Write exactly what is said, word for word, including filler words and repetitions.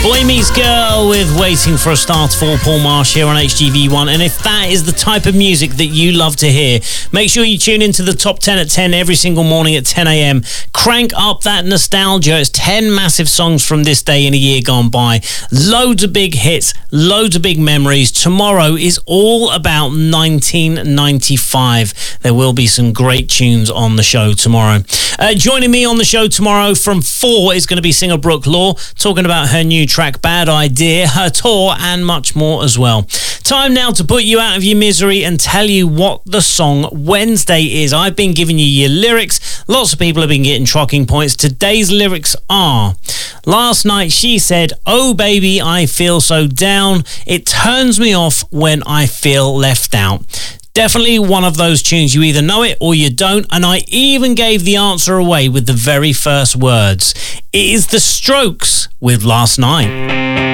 Boy Meets Girl with Waiting for a Star to Fall, Paul Marsh here on H G V one. And if that is the type of music that you love to hear, make sure you tune into the Top ten at ten every single morning at ten a.m. Crank up that nostalgia. It's ten massive songs from this day in a year gone by. Loads of big hits, loads of big memories. Tomorrow is all about nineteen ninety-five. There will be some great tunes on the show tomorrow. Uh, joining me on the show tomorrow from four is going to be singer Brooke Law, talking about her new track Bad Idea, her tour, and much more as well. Time now to put you out of your misery and tell you what the song Wednesday is. I've been giving you your lyrics. Lots of people have been getting trocking points. Today's lyrics are: last night she said, oh baby, I feel so down. It turns me off when I feel left out. Definitely one of those tunes. You either know it or you don't, and I even gave the answer away with the very first words. It is The Strokes with Last Night.